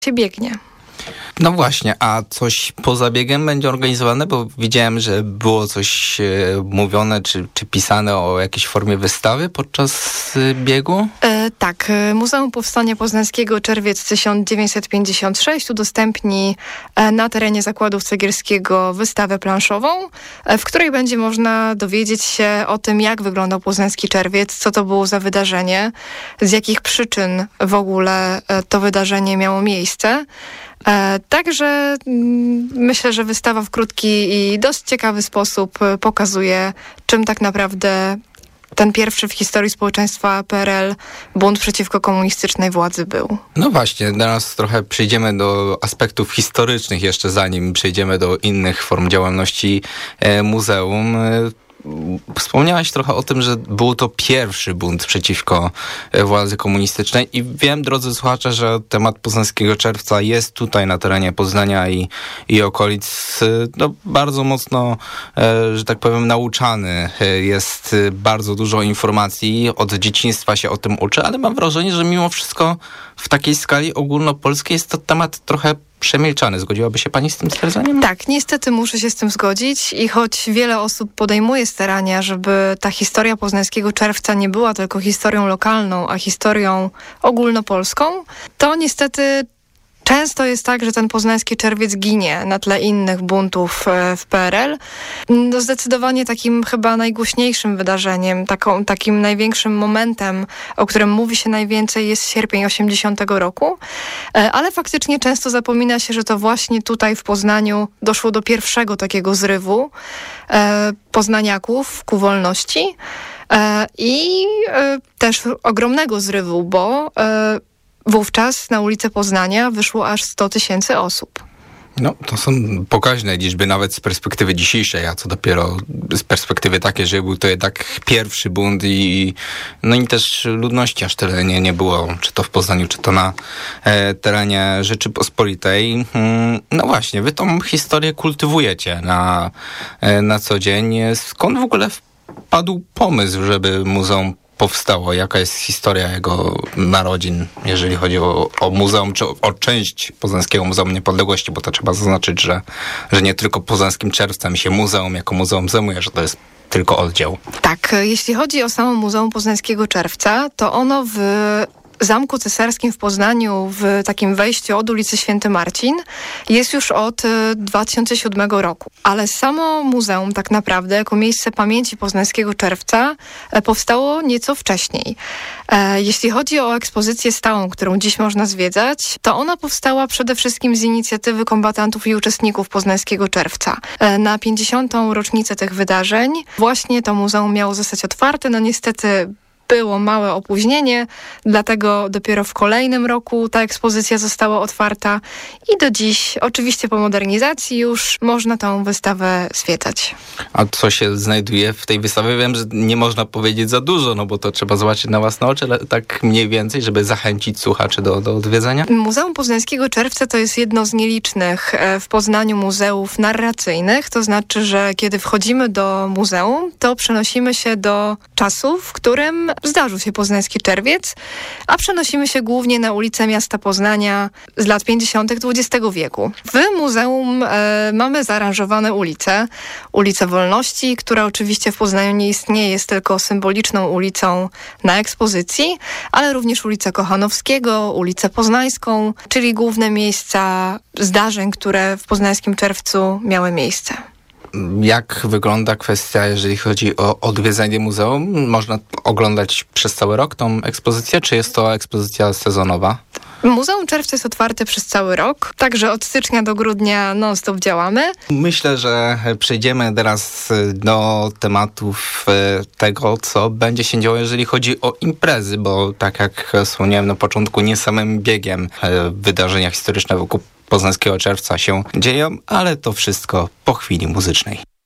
się biegnie. No właśnie, a coś poza biegiem będzie organizowane? Bo widziałem, że było coś mówione czy pisane o jakiejś formie wystawy podczas biegu? Tak, Muzeum Powstania Poznańskiego Czerwiec 1956 udostępni na terenie Zakładów Cegielskiego wystawę planszową, w której będzie można dowiedzieć się o tym, jak wyglądał Poznański Czerwiec, co to było za wydarzenie, z jakich przyczyn w ogóle to wydarzenie miało miejsce. Także myślę, że wystawa w krótki i dość ciekawy sposób pokazuje, czym tak naprawdę ten pierwszy w historii społeczeństwa PRL bunt przeciwko komunistycznej władzy był. No właśnie, teraz trochę przejdziemy do aspektów historycznych jeszcze, zanim przejdziemy do innych form działalności muzeum. Wspomniałaś trochę o tym, że był to pierwszy bunt przeciwko władzy komunistycznej i wiem, drodzy słuchacze, że temat Poznańskiego Czerwca jest tutaj na terenie Poznania i okolic bardzo mocno, że tak powiem, nauczany. Jest bardzo dużo informacji, od dzieciństwa się o tym uczy, ale mam wrażenie, że mimo wszystko w takiej skali ogólnopolskiej jest to temat trochę przemilczany. Zgodziłaby się pani z tym stwierdzeniem? Tak, niestety muszę się z tym zgodzić i choć wiele osób podejmuje starania, żeby ta historia Poznańskiego Czerwca nie była tylko historią lokalną, a historią ogólnopolską, to niestety często jest tak, że ten Poznański Czerwiec ginie na tle innych buntów w PRL. No zdecydowanie takim chyba najgłośniejszym wydarzeniem, takim największym momentem, o którym mówi się najwięcej, jest sierpień 80 roku. Ale faktycznie często zapomina się, że to właśnie tutaj w Poznaniu doszło do pierwszego takiego zrywu poznaniaków ku wolności i też ogromnego zrywu, bo wówczas na ulicę Poznania wyszło aż 100 000 osób. No, to są pokaźne liczby nawet z perspektywy dzisiejszej, a co dopiero z perspektywy takiej, że był to jednak pierwszy bunt i też ludności aż tyle nie było, czy to w Poznaniu, czy to na terenie Rzeczypospolitej. No właśnie, wy tą historię kultywujecie na co dzień. Skąd w ogóle wpadł pomysł, żeby muzeum powstało? Jaka jest historia jego narodzin, jeżeli chodzi o muzeum, czy o część Poznańskiego Muzeum Niepodległości, bo to trzeba zaznaczyć, że nie tylko Poznańskim Czerwcem się muzeum jako muzeum zajmuje, że to jest tylko oddział. Tak, jeśli chodzi o samo Muzeum Poznańskiego Czerwca, to ono w Zamku Cesarskim w Poznaniu, w takim wejściu od ulicy Święty Marcin, jest już od 2007 roku. Ale samo muzeum tak naprawdę, jako miejsce pamięci Poznańskiego Czerwca, powstało nieco wcześniej. Jeśli chodzi o ekspozycję stałą, którą dziś można zwiedzać, to ona powstała przede wszystkim z inicjatywy kombatantów i uczestników Poznańskiego Czerwca. Na 50. rocznicę tych wydarzeń właśnie to muzeum miało zostać otwarte. No niestety było małe opóźnienie, dlatego dopiero w kolejnym roku ta ekspozycja została otwarta i do dziś, oczywiście po modernizacji, już można tą wystawę zwiedzać. A co się znajduje w tej wystawie? Wiem, że nie można powiedzieć za dużo, no bo to trzeba zobaczyć na własne oczy, ale tak mniej więcej, żeby zachęcić słuchaczy do odwiedzenia? Muzeum Poznańskiego Czerwca to jest jedno z nielicznych w Poznaniu muzeów narracyjnych, to znaczy, że kiedy wchodzimy do muzeum, to przenosimy się do czasu, w którym zdarzył się Poznański Czerwiec, a przenosimy się głównie na ulicę miasta Poznania z lat 50. XX wieku. W muzeum mamy zaaranżowane ulice. Ulicę Wolności, która oczywiście w Poznaniu nie istnieje, jest tylko symboliczną ulicą na ekspozycji, ale również ulicę Kochanowskiego, ulicę Poznańską, czyli główne miejsca zdarzeń, które w Poznańskim Czerwcu miały miejsce. Jak wygląda kwestia, jeżeli chodzi o odwiedzanie muzeum? Można oglądać przez cały rok tą ekspozycję, czy jest to ekspozycja sezonowa? Muzeum Czerwca jest otwarte przez cały rok, także od stycznia do grudnia non-stop działamy. Myślę, że przejdziemy teraz do tematów tego, co będzie się działo, jeżeli chodzi o imprezy, bo tak jak wspomniałem na początku, nie samym biegiem wydarzenia historyczne wokół Poznańskiego Czerwca się dzieją, ale to wszystko po chwili muzycznej.